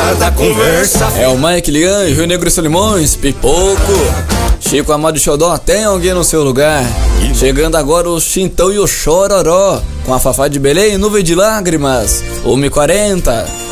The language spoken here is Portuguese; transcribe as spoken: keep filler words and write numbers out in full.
hora da conversa. É o Mike Lian e Rio Negro e Solimões, Pipoco. Chico Amado e Xodó, tem alguém no seu lugar? Chegando agora o Chintão e o Chororó, com a Fafá de Belém e Nuvem de Lágrimas, uma e quarenta.